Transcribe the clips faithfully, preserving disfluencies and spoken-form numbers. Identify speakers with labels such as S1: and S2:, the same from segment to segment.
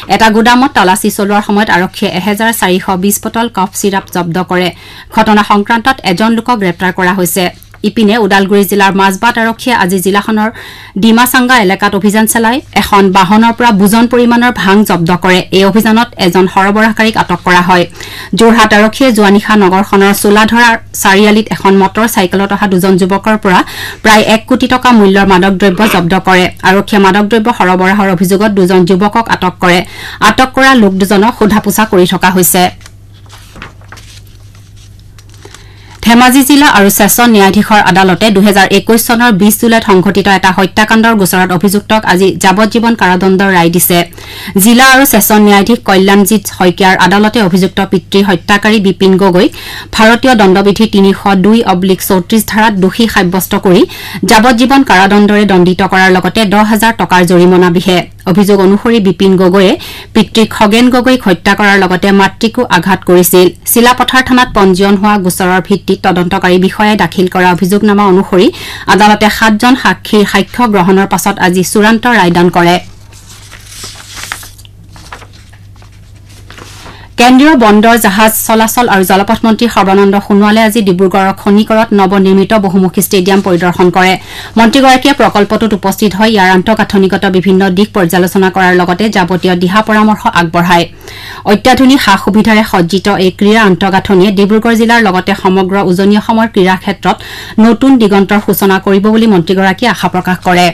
S1: এটা গুদামত তালাচী চলোৱাৰ সময়ত আৰক্ষীয়ে এক হাজাৰ চাৰিশ বিশ বটল কফ চিৰাপ জব্দ কৰে ঘটনা সংক্ৰান্তত এজন লোকক গ্ৰেপ্তাৰ কৰা হৈছে ইপিনে উদালগুৰি জিলাৰ মাজবাট আৰক্ষীয়ে আজি জিলাখনৰ ডিমাচাংগা এলেকাত অভিযান চলাই এখন বাহনৰ পৰা বুজন পৰিমাণৰ ভাং জব্দ কৰে এই অভিযানত এজন সৰবৰাহকাৰীক আটক কৰা হয় যোৰহাট আৰক্ষীয়ে জোৱানিশা নগৰখনৰ চোলাধৰা চাৰিআলিত এখন মটৰ চাইকেলত অহা দুজন যুৱকৰ পৰা প্ৰায় এক কোটি টকা মূল্যৰ মাদক দ্ৰব্য জব্দ কৰে আৰক্ষীয়ে মাদক দ্ৰব্য সৰবৰাহৰ অভিযোগত দুজন যুৱকক আটক কৰে আটক কৰা লোক দুজনক সোধাপোছা কৰি থকা হৈছে ধেমাজি জিলা আৰু সেশন ন্যায়াধীশৰ আদালতে দুই হাজাৰ একৈশ চনৰ বিশ জুলাইত সংঘটিত এটা হত্যাকাণ্ডৰ গোচৰত অভিযুক্তক আজি যাৱজ্জীৱন কাৰাদণ্ডৰ ৰায় দিছে জিলা আৰু সেশন ন্যায়াধীশ কল্যাণজিৎ শইকীয়াৰ আদালতে অভিযুক্ত পিতৃ হত্যাকাৰী বিপিন গগৈক ভাৰতীয় দণ্ডবিধি তিনিশ দুই অব্লিক চৌত্ৰিশ ধাৰাত দোষী সাব্যস্ত কৰি যাৱজ্জীৱন কাৰাদণ্ডৰে দণ্ডিত কৰাৰ লগতে দহ হাজাৰ টকাৰ জৰিমনা বিহে অভিযোগ অনুসৰি বিপিন গগৈয়ে পিতৃক খগেন গগৈক হত্যা কৰাৰ লগতে মাতৃকো আঘাত কৰিছিল চিলাপথাৰ থানাত পঞ্জীয়ন হোৱা গোচৰৰ ভিত্তিত তদন্তকাৰী বিষয়াই দাখিল কৰা অভিযোগনামা অনুসৰি আদালতে সাতজন সাক্ষীৰ সাক্ষ্য গ্ৰহণৰ পাছত আজি চূড়ান্ত ৰায়দান কৰে কেন্দ্ৰীয় বন্দৰ জাহাজ চলাচল আৰু জলপথ মন্ত্ৰী সৰ্বানন্দ সোণোৱালে আজি ডিব্ৰুগড়ৰ খনিকৰত নৱনিৰ্মিত বহুমুখী ষ্টেডিয়াম পৰিদৰ্শন কৰে মন্ত্ৰীগৰাকীয়ে প্ৰকল্পটোত উপস্থিত হৈ ইয়াৰ আন্তঃগাঁথনিগত বিভিন্ন দিশ পৰ্যালোচনা কৰাৰ লগতে যাৱতীয় দিহা পৰামৰ্শ আগবঢ়ায় অত্যাধুনিক সা সুবিধাৰে সজ্জিত এই ক্ৰীড়া আন্তঃগাঁথনিয়ে ডিব্ৰুগড় জিলাৰ লগতে সমগ্ৰ উজনি অসমৰ ক্ৰীড়া ক্ষেত্ৰত নতুন দিগন্তৰ সূচনা কৰিব বুলি মন্ত্ৰীগৰাকীয়ে আশা প্ৰকাশ কৰে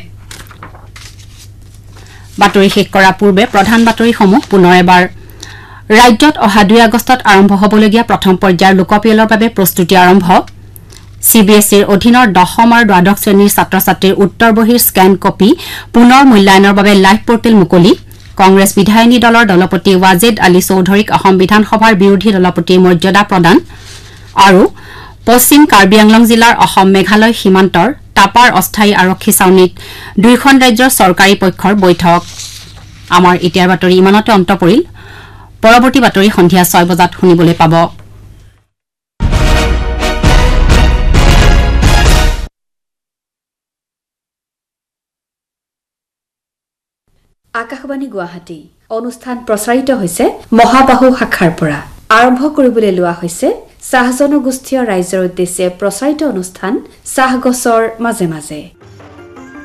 S1: বাতৰি শেষ কৰাৰ পূৰ্বে প্ৰধান বাতৰিসমূহ পুনৰ এবাৰ ৰাজ্যত অহা দুই আগষ্টত আৰম্ভ হ'বলগীয়া প্ৰথম পৰ্যায়ৰ লোকপিয়লৰ বাবে প্ৰস্তুতি আৰম্ভ চিবিএছইৰ অধীনৰ দশম আৰু দ্বাদশ শ্ৰেণীৰ ছাত্ৰ ছাত্ৰীৰ উত্তৰ বহীৰ স্কেন কপি পুনৰ মূল্যায়নৰ বাবে লাইভ পৰ্টেল মুকলি কংগ্ৰেছ বিধায়িনী দলৰ দলপতি ৱাজেদ আলী চৌধুৰীক অসম বিধানসভাৰ বিৰোধী দলপতিৰ মৰ্যাদা প্ৰদান আৰু পশ্চিম কাৰ্বি আংলং জিলাৰ অসম মেঘালয় সীমান্তৰ টাপাৰ অস্থায়ী আৰক্ষী ছাউনীত দুইখন ৰাজ্যৰ চৰকাৰী পক্ষৰ বৈঠক আমাৰ এতিয়াৰ বাতৰি ইমানতে অন্ত পৰিল পৰৱৰ্তী বাতৰি সন্ধিয়া ছয় বজাত শুনিবলৈ পাব
S2: আকাশবাণী গুৱাহাটী অনুষ্ঠান প্ৰচাৰিত হৈছে মহাবাহু শাখাৰ পৰা আৰম্ভ কৰিবলৈ লোৱা হৈছে চাহ জনগোষ্ঠীয় ৰাইজৰ উদ্দেশ্যে প্ৰচাৰিত অনুষ্ঠান চাহ গছৰ মাজে মাজে